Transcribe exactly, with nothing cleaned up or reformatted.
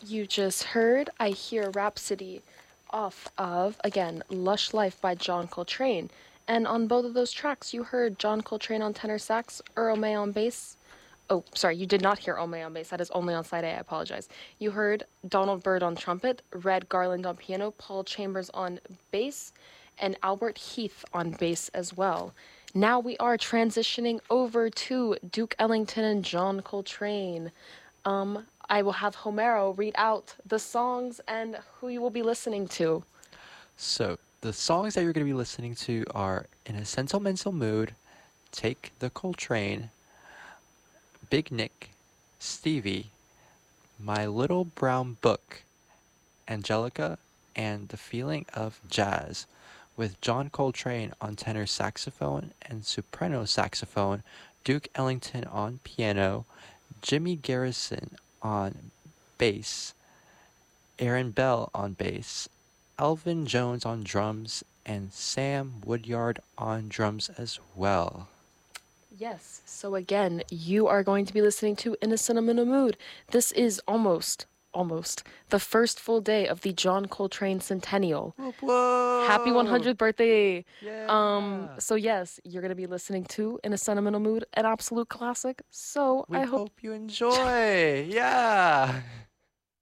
You just heard I Hear Rhapsody off of, again, Lush Life by John Coltrane. And on both of those tracks, you heard John Coltrane on tenor sax, Earl May on bass. Oh, sorry, you did not hear Earl May on bass. That is only on side A. I apologize. You heard Donald Byrd on trumpet, Red Garland on piano, Paul Chambers on bass, and Albert Heath on bass as well. Now we are transitioning over to Duke Ellington and John Coltrane. Um, I will have Homero read out the songs and who you will be listening to. So, the songs that you're going to be listening to are In a Sentimental Mood, Take the Coltrane, Big Nick, Stevie, My Little Brown Book, Angelica, and The Feeling of Jazz, with John Coltrane on tenor saxophone and soprano saxophone, Duke Ellington on piano, Jimmy Garrison on bass, Aaron Bell on bass, Elvin Jones on drums, and Sam Woodyard on drums as well. Yes, so again, you are going to be listening to In a Sentimental Mood. This is almost, almost the first full day of the John Coltrane Centennial. Whoa! Happy one hundredth birthday! Yeah! Um, so yes, you're gonna be listening to In a Sentimental Mood, an absolute classic. So we I hope, hope you enjoy! Yeah!